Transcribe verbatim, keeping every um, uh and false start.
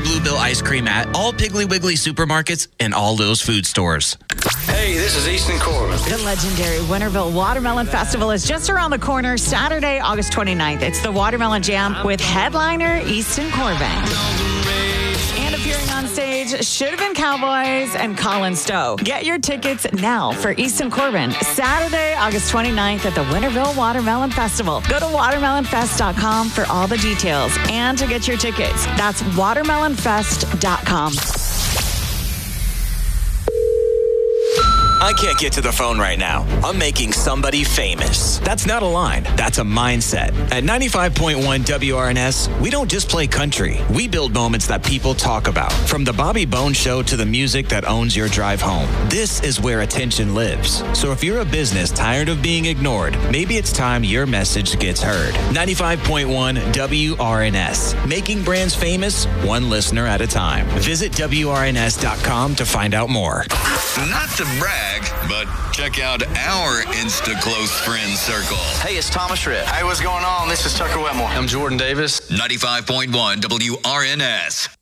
Bluebell ice cream at all Piggly Wiggly supermarkets and all those food stores. Hey, this is Easton Corbin. The legendary Winterville Watermelon Festival is just around the corner, Saturday, August twenty-ninth. It's the Watermelon Jam with headliner Easton Corbin. And appearing on stage should have been Cowboys and Colin Stowe. Get your tickets now for Easton Corbin, Saturday, August twenty-ninth at the Winterville Watermelon Festival. Go to watermelon fest dot com for all the details and to get your tickets. That's watermelon fest dot com. I can't get to the phone right now. I'm making somebody famous. That's not a line. That's a mindset. At ninety-five point one W R N S, we don't just play country. We build moments that people talk about. From the Bobby Bones Show to the music that owns your drive home. This is where attention lives. So if you're a business tired of being ignored, maybe it's time your message gets heard. ninety-five point one W R N S. Making brands famous, one listener at a time. Visit W R N S dot com to find out more. Not to brag, but check out our Insta Close Friends Circle. Hey, it's Thomas Rhett. Hey, what's going on? This is Tucker Wetmore. I'm Jordan Davis. ninety-five point one W R N S.